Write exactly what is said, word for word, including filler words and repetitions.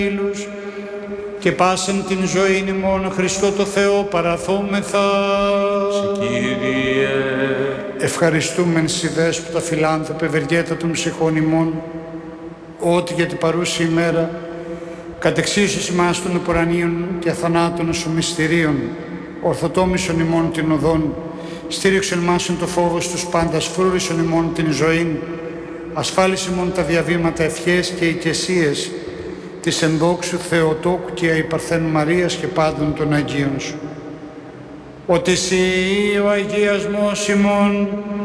και πάσεν την ζωή ημών Χριστό το Θεό παραθόμεθα. Σε Κύριε. Ευχαριστούμεν σοι δέσποτα φιλάνθρωπε ευεργέτα των ψυχών ημών, ότι για την παρούση ημέρα κατεξίσως ημάς των επουρανίων και αθανάτων εσωμυστηρίων, ορθοτόμησον ημών την οδόν, στήριξον ημάς εν το φόβος τους πάντας, φρούρισον ημών την ζωήν, ασφάλισε ημών τα διαβήματα ευχές και οικεσίες της ενδόξου Θεοτόκου και Αϊπαρθένου Μαρίας και πάντων των Αγίων σου. Ότι εσύ ο αγιασμός ημών